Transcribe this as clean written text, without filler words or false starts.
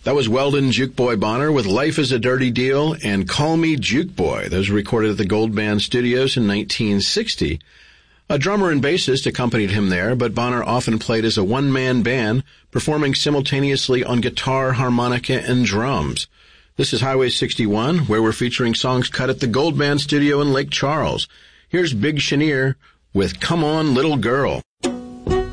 That was Weldon Juke Boy Bonner with Life is a Dirty Deal and Call Me Juke Boy. Those were recorded at the Gold Band Studios in 1960. A drummer and bassist accompanied him there, but Bonner often played as a one-man band, performing simultaneously on guitar, harmonica, and drums. This is Highway 61, where we're featuring songs cut at the Gold Band Studio in Lake Charles. Here's Big Chenier with Come On Little Girl.